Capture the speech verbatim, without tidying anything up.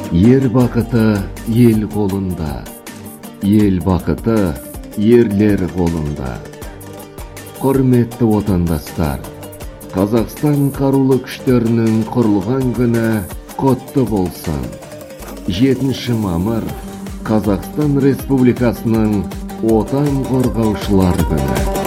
Ер бақыты ел қолында, ел бақыты ерлер қолында. Құрметті отандастар, Қазақстан қарулы күштерінің құрылған күні құтты болсын. жетінші мамыр Қазақстан Республикасының отан қорғаушылар күні.